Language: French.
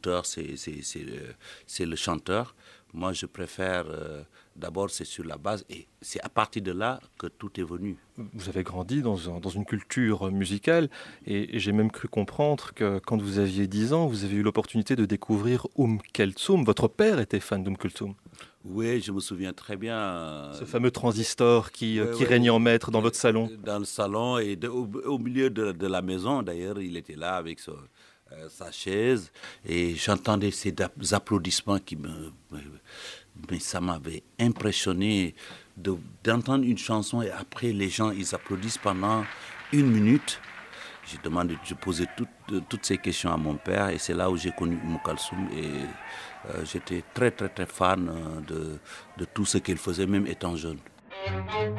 l'auteur, c'est le chanteur. Moi, je préfère, d'abord, c'est sur la base, et c'est à partir de là que tout est venu. Vous avez grandi dans une culture musicale et j'ai même cru comprendre que quand vous aviez 10 ans, vous avez eu l'opportunité de découvrir Kulthum. Votre père était fan Kulthum. Oui, je me souviens très bien. Ce fameux transistor Oui, qui régnait en oui, maître dans votre salon. dans le salon et au milieu de la maison, d'ailleurs, il était là avec sa chaise et j'entendais ces applaudissements mais ça m'avait impressionné d'entendre une chanson et après les gens, ils applaudissent pendant 1 minute. Je posais toutes ces questions à mon père et c'est là où j'ai connu Kalsoum et j'étais très très très fan de tout ce qu'il faisait, même étant jeune.